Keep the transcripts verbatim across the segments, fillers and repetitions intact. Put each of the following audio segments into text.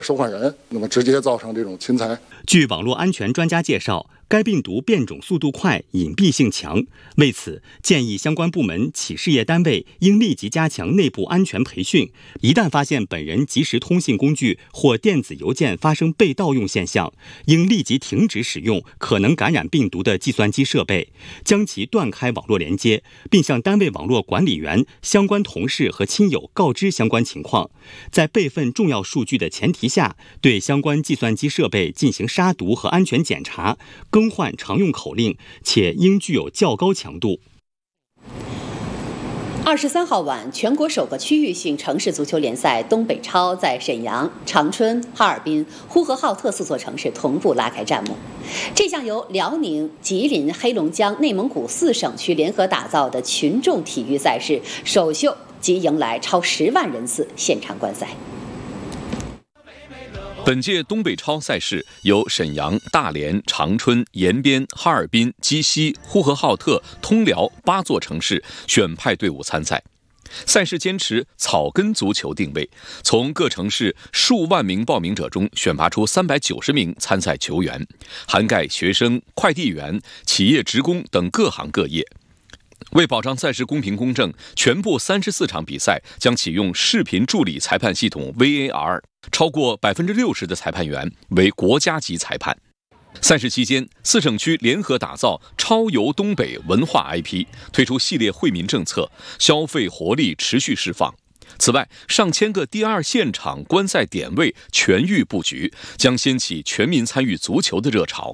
受害人，那么直接造成这种侵财。 据网络安全专家介绍，该病毒变种速度快，隐蔽性强。为此，建议相关部门、企事业单位应立即加强内部安全培训。一旦发现本人即时通信工具或电子邮件发生被盗用现象，应立即停止使用可能感染病毒的计算机设备，将其断开网络连接，并向单位网络管理员、相关同事和亲友告知相关情况。在备份重要数据的前提下，对相关计算机设备进行杀毒和安全检查，更换常用口令，且应具有较高强度。 二十三号晚，全国首个区域性城市足球联赛东北超在沈阳、长春、哈尔滨、呼和浩特四座城市同步拉开战幕。这项由辽宁、吉林、黑龙江、内蒙古四省区联合打造的群众体育赛事首秀即迎来超十万人次现场观赛。 本届东北超赛事由沈阳、大连、长春、延边、哈尔滨、鸡西、呼和浩特、通辽八座城市选派队伍参赛。赛事坚持草根足球定位，从各城市数万名报名者中选拔出三百九十名参赛球员，涵盖学生、快递员、企业职工等各行各业。为保障赛事公平公正，全部三十四场比赛将启用视频助理裁判系统 V A R， 超过百分之六十的裁判员为国家级裁判。赛事期间，四省区联合打造超游东北文化 I P， 推出系列惠民政策，消费活力持续释放。此外，上千个第二现场观赛点位全域布局，将掀起全民参与足球的热潮。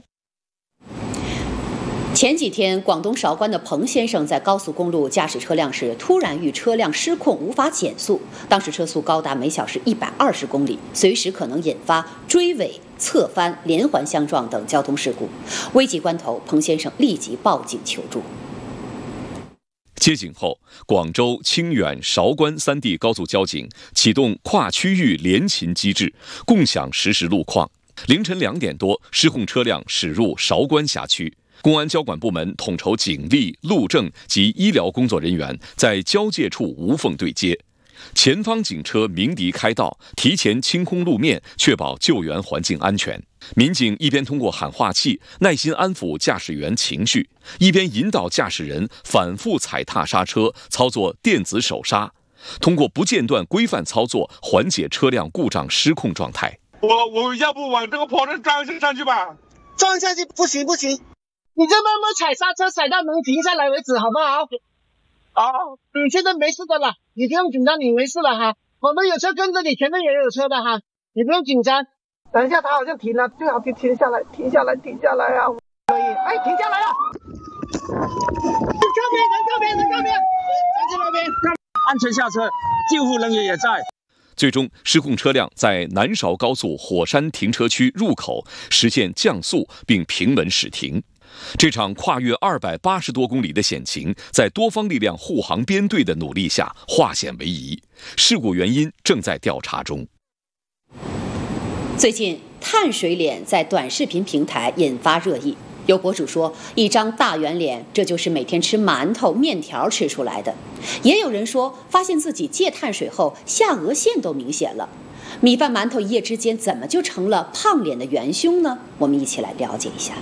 前几天，广东韶关的彭先生在高速公路驾驶车辆时，突然遇车辆失控，无法减速。当时车速高达每小时一百二十公里，随时可能引发追尾、侧翻、连环相撞等交通事故。危急关头，彭先生立即报警求助。 接警后，广州、清远、韶关三地高速交警启动跨区域联勤机制，共享实时路况。凌晨两点多，失控车辆驶入韶关辖区。公安交管部门统筹警力、路政及医疗工作人员在交界处无缝对接，前方警车鸣笛开道，提前清空路面，确保救援环境安全。民警一边通过喊话器耐心安抚驾驶员情绪，一边引导驾驶人反复踩踏刹车，操作电子手刹，通过不间断规范操作缓解车辆故障失控状态。 我我要不往这个坡上撞上去吧？ 撞下去不行不行。你就慢慢踩刹车，踩到能停下来为止，好不好？ 好， 你现在没事的了，你不用紧张，你没事了哈。我们有车跟着你，前面也有车的哈，你不用紧张。等一下，他好像停了，最好停停下来，停下来，停下来啊！可以，哎，停下来了。靠边，人靠边，人靠边，站在那边， 安全下车，救护人员也在。 最终，失控车辆在南韶高速火山停车区入口实现降速并平稳驶停。这场跨越二百八十多公里的险情，在多方力量护航编队的努力下化险为夷。事故原因正在调查中。 最近，碳水脸在短视频平台引发热议。有博主说，一张大圆脸，这就是每天吃馒头、面条吃出来的。也有人说，发现自己戒碳水后，下颚线都明显了。米饭、馒头一夜之间，怎么就成了胖脸的元凶呢？我们一起来了解一下。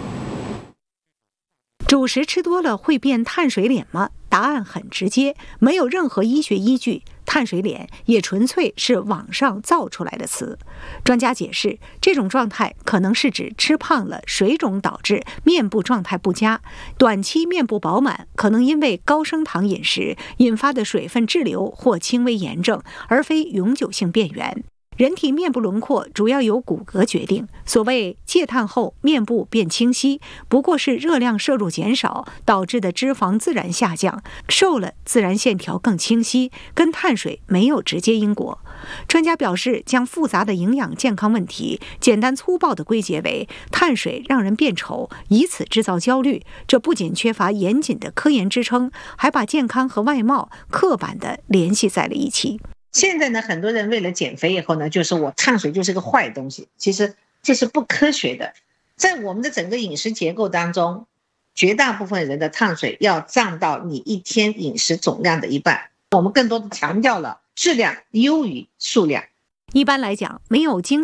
主食吃多了会变碳水脸吗？答案很直接，没有任何医学依据。碳水脸也纯粹是网上造出来的词。专家解释，这种状态可能是指吃胖了，水肿导致面部状态不佳，短期面部饱满，可能因为高升糖饮食引发的水分滞留或轻微炎症，而非永久性变圆。人体面部轮廓主要由骨骼决定，所谓戒碳后面部变清晰，不过是热量摄入减少导致的脂肪自然下降，瘦了自然线条更清晰，跟碳水没有直接因果。专家表示，将复杂的营养健康问题简单粗暴地归结为碳水让人变丑，以此制造焦虑，这不仅缺乏严谨的科研支撑，还把健康和外貌刻板地联系在了一起。 现在呢，很多人为了减肥以后呢，就是我碳水就是个坏东西，其实这是不科学的。在我们的整个饮食结构当中，绝大部分人的碳水要占到你一天饮食总量的一半。我们更多的强调了质量优于数量。 一般来讲，没有经